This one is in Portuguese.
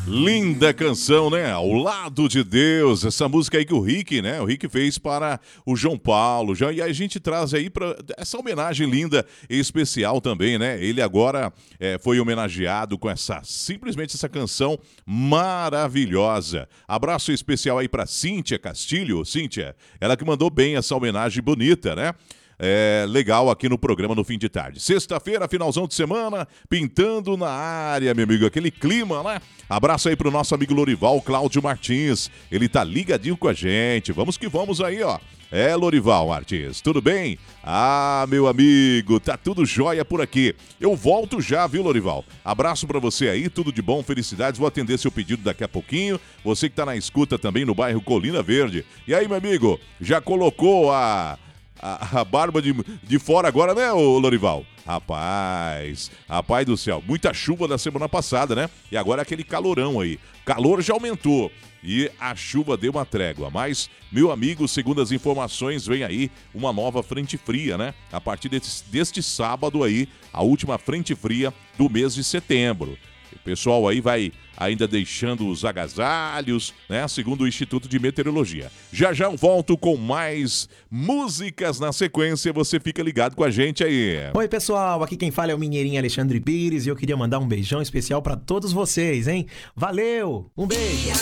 Linda canção, né? Ao lado de Deus. Essa música aí que o Rick, né? O Rick fez para o João Paulo. E a gente traz aí para essa homenagem linda e especial também, né? Ele agora foi homenageado com simplesmente essa canção maravilhosa. Abraço especial aí para Cíntia Castilho. Cíntia, ela que mandou bem essa homenagem bonita, né? Legal aqui no programa no fim de tarde. Sexta-feira, finalzão de semana, pintando na área, meu amigo, aquele clima, né? Abraço aí pro nosso amigo Lorival Cláudio Martins, ele tá ligadinho com a gente, vamos que vamos aí, ó. Lorival Martins, tudo bem? Ah, meu amigo, tá tudo jóia por aqui. Eu volto já, viu, Lorival? Abraço pra você aí, tudo de bom, felicidades. Vou atender seu pedido daqui a pouquinho. Você que tá na escuta também no bairro Colina Verde. E aí, meu amigo, já colocou a barba de fora agora, né, ô Lorival? Rapaz do céu, muita chuva da semana passada, né? E agora aquele calorão aí. Calor já aumentou e a chuva deu uma trégua. Mas, meu amigo, segundo as informações, vem aí uma nova frente fria, né? A partir deste sábado aí, a última frente fria do mês de setembro. O pessoal aí vai ainda deixando os agasalhos, né? Segundo o Instituto de Meteorologia. Já eu volto com mais músicas na sequência. Você fica ligado com a gente aí. Oi, pessoal. Aqui quem fala é o Mineirinho Alexandre Pires e eu queria mandar um beijão especial pra todos vocês, hein? Valeu! Um beijo!